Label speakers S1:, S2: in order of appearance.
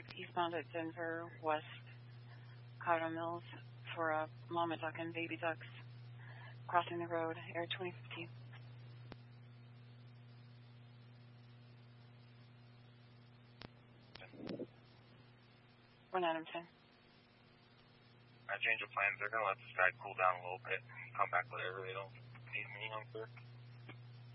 S1: eastbound at Denver West Cotto Mills for a mama duck and baby ducks crossing the road, Air 2015. 1 Adam 10.
S2: I change of plans. They're going to let the sky cool down a little bit. Come back later. They don't need me on clear.